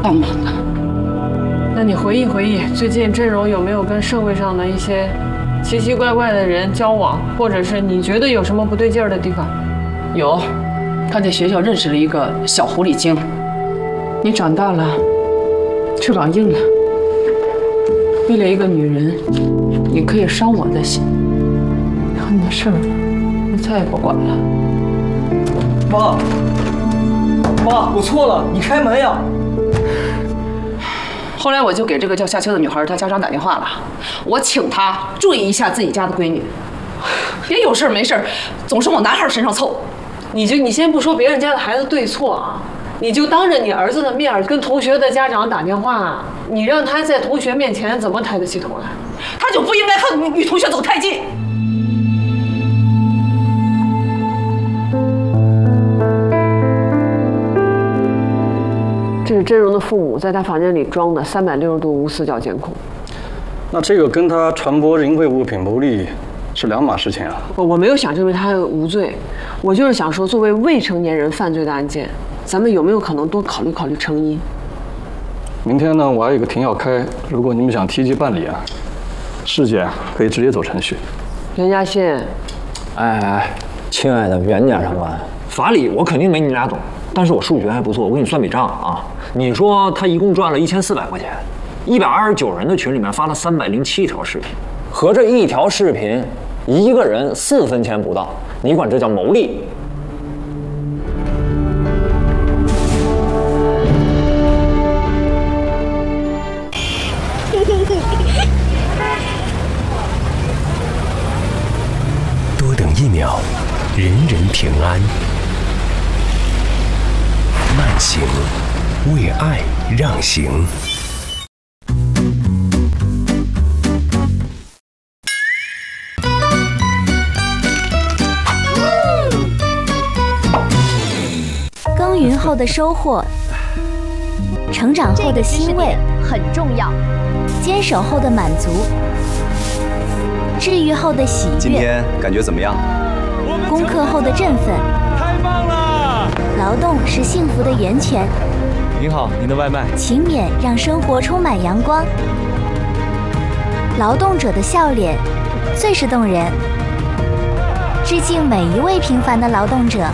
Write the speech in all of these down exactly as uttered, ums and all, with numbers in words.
当忙的。 那你回忆回忆，最近阵容有没有跟社会上的一些奇奇怪怪的人交往，或者是你觉得有什么不对劲儿的地方？ 有，他在学校认识了一个小狐狸精。你长大了，翅膀硬了，为了一个女人，你可以伤我的心。以后你的事儿，我再也不管了。 妈，妈，我错了，你开门呀！ 后来我就给这个叫夏秋的女孩她家长打电话了，我请她注意一下自己家的闺女，别有事没事总是往男孩身上凑。 你就你先不说别人家的孩子对错啊，你就当着你儿子的面跟同学的家长打电话，你让他在同学面前怎么抬得起头来？ 他就不应该和女同学走太近。 这是真荣的父母在他房间里装的三百六十度无死角监控。 那这个跟他传播淫秽物品牟利是两码事情啊！ 我我没有想证明他无罪，我就是想说，作为未成年人犯罪的案件，咱们有没有可能多考虑考虑成因？ 明天呢，我还有一个庭要开，如果你们想提及办理啊，事件可以直接走程序。 袁家信， 哎哎，亲爱的袁检察官，法理我肯定没你俩懂，但是我数学还不错，我给你算笔账啊。你说他一共赚了一千四百块钱，一百二十九人的群里面发了三百零七条视频，合着一条视频一个人四分钱不到，你管这叫牟利？ 多等一秒，人人平安。慢行，为爱让行。 耕耘后的收获，成长后的欣慰很重要， 坚守后的满足，治愈后的喜悦。 今天感觉怎么样？ 攻克后的振奋。 太棒了！ 劳动是幸福的源泉。 您好，您的外卖。 勤勉让生活充满阳光。劳动者的笑脸最是动人。致敬每一位平凡的劳动者。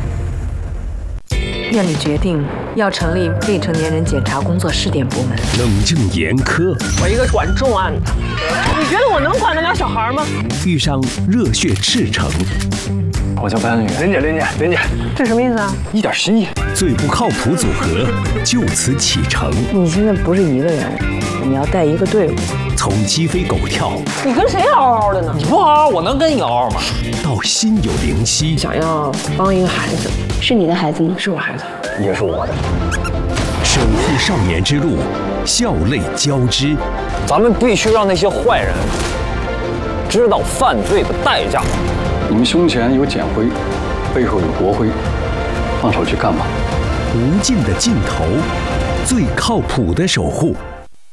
院里决定要成立未成年人检查工作试点部门。 冷静严苛， 我一个管重案的，你觉得我能管得了小孩吗？ 遇上热血赤诚。 我叫白安宇，林姐，林姐，林姐， 这什么意思啊？ 一点心意。 最不靠谱组合就此启程。 你现在不是一个人，你要带一个队伍。 从鸡飞狗跳， 你跟谁嗷嗷的呢？ 你不嗷嗷，我能跟你嗷嗷吗？ 到心有灵犀， 想要帮一个孩子， 是你的孩子吗？ 是我孩子， 也是我的。 守护少年之路，笑泪交织。 咱们必须让那些坏人知道犯罪的代价。 你们胸前有简徽，背后有国徽，放手去干吧。 无尽的尽头，最靠谱的守护。